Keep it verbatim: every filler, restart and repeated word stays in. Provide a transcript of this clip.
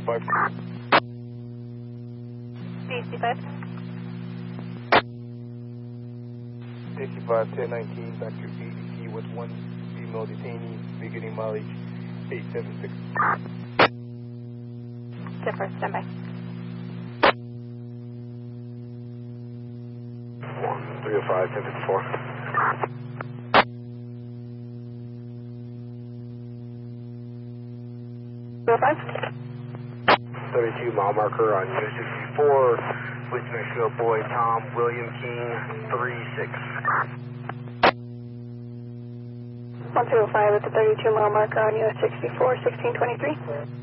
sixty-five. sixty-five. sixty-five, ten nineteen, back to A D C with one female detainee, beginning mileage eight seven six. Zipper, stand by. three oh five, ten fifty-four. three oh five. thirty-two mile marker on U S sixty-four with Mexico boy Tom William King three six. one two oh five at the thirty-two mile marker on U S sixty-four, sixteen twenty-three.